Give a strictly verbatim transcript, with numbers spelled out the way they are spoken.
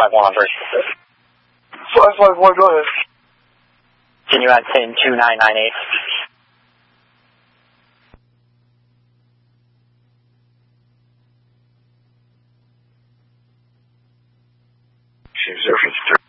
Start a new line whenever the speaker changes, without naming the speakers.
five one on first.
five five one, go ahead.
Can you add pin two nine nine eight?
Zero fifty-three.